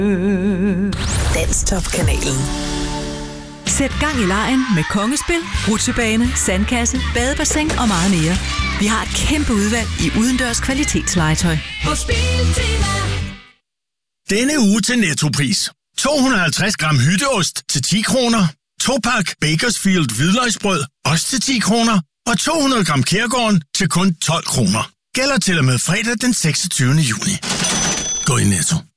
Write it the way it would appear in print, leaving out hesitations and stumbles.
Danstop-kanalen. Sæt gang i legen med Kongespil, rutsjebane, sandkasse, badebassin og meget mere. Vi har et kæmpe udvalg i udendørs kvalitetslegetøj. På Spiltema. Denne uge til Nettopris. 250 gram hytteost til 10 kroner. 2-pak Bakersfield hvidløgsbrød, også til 10 kroner. Og 200 gram Kærgården til kun 12 kroner. Gælder til og med fredag den 26. juni. Gå i Netto.